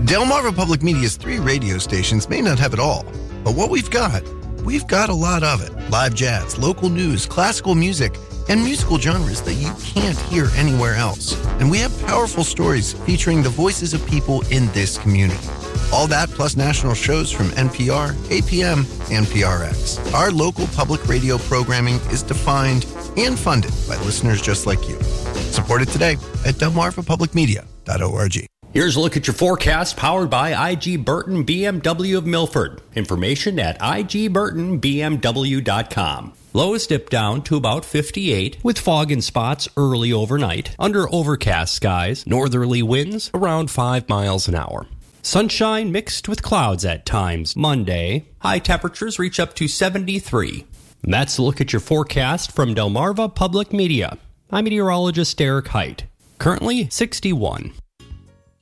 Delmarva Public Media's 3 radio stations may not have it all, but what we've got a lot of it. Live jazz, local news, classical music, and musical genres that you can't hear anywhere else. And we have powerful stories featuring the voices of people in this community. All that plus national shows from NPR, APM, and PRX. Our local public radio programming is defined and funded by listeners just like you. Support it today at delmarvapublicmedia.org. Here's a look at your forecast powered by IG Burton BMW of Milford. Information at igburtonbmw.com. Lows dip down to about 58 with fog in spots early overnight. Under overcast skies, northerly winds around 5 miles an hour. Sunshine mixed with clouds at times. Monday, high temperatures reach up to 73. And that's a look at your forecast from Delmarva Public Media. I'm meteorologist Derek Height. Currently 61.